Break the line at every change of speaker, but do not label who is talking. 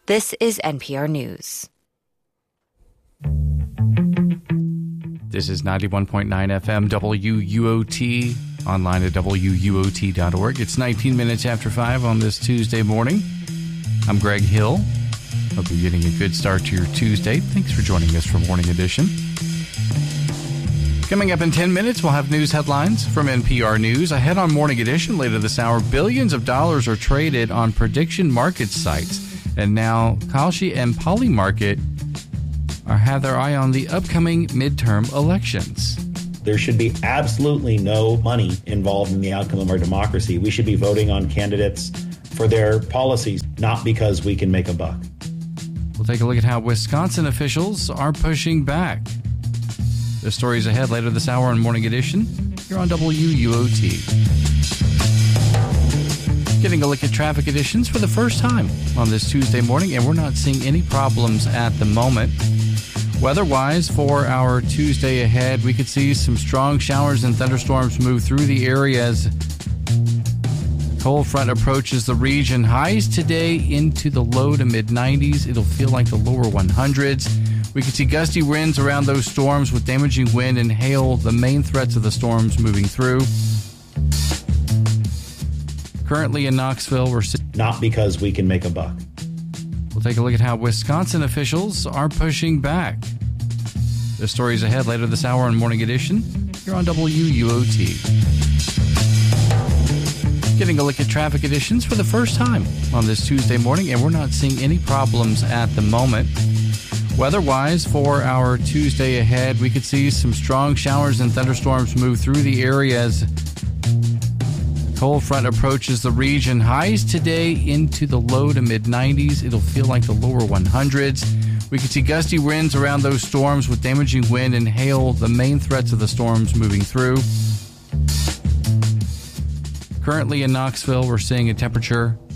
This is NPR News.
This is 91.9 FM WUOT, online at WUOT.org. It's 19 minutes after 5 on this Tuesday morning. I'm Greg Hill. Hope you're getting a good start to your Tuesday. Thanks for joining us for Morning Edition. Coming up in 10 minutes, we'll have news headlines from NPR News. Ahead on Morning Edition later this hour, billions of dollars are traded on prediction market sites. And now Kalshi and Polymarket have their eye on the upcoming midterm elections.
There should be absolutely no money involved in the outcome of our democracy. We should be voting on candidates for their policies, not because we can make a buck.
We'll take a look at how Wisconsin officials are pushing back. The stories ahead later this hour on Morning Edition. You're on WUOT. Getting a look at traffic conditions for the first time on this Tuesday morning, and we're not seeing any problems at the moment. Weather-wise, for our Tuesday ahead, we could see some strong showers and thunderstorms move through the area as the cold front approaches the region. Highs today into the low to mid-90s. It'll feel like the lower 100s. We could see gusty winds around those storms with damaging wind and hail, the main threats of the storms moving through. Currently in Knoxville, we're
not because we can make a buck.
We'll take a look at how Wisconsin officials are pushing back. The stories ahead later this hour on Morning Edition. You're on WUOT. Getting a look at traffic conditions for the first time on this Tuesday morning, and we're not seeing any problems at the moment. Weather-wise, for our Tuesday ahead, we could see some strong showers and thunderstorms move through the area as cold front approaches the region. Highs today into the low to mid-90s. It'll feel like the lower 100s. We could see gusty winds around those storms with damaging wind and hail, the main threats of the storms moving through. Currently in Knoxville, we're seeing a temperature